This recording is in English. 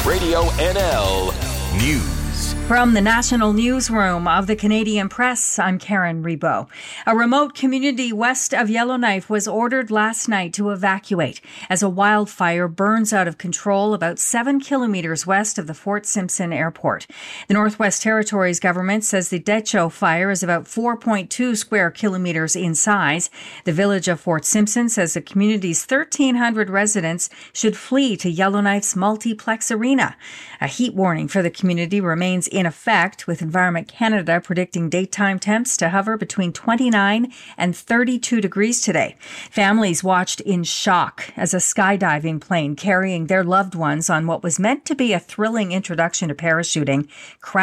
Radio NL News. From the National Newsroom of the Canadian Press, I'm Karen Rebo. A remote community west of Yellowknife was ordered last night to evacuate as a wildfire burns out of control about 7 kilometers west of the Fort Simpson Airport. The Northwest Territories government says the Decho fire is about 4.2 square kilometers in size. The village of Fort Simpson says the community's 1,300 residents should flee to Yellowknife's multiplex arena. A heat warning for the community remains in effect, with Environment Canada predicting daytime temps to hover between 29 and 32 degrees today. Families watched in shock as a skydiving plane carrying their loved ones on what was meant to be a thrilling introduction to parachuting crashed